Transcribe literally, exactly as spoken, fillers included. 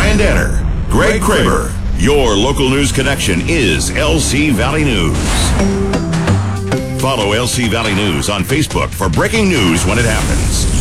Brian Danner, Greg Kramer. Your local news connection is L C Valley News. Follow L C Valley News on Facebook for breaking news when it happens.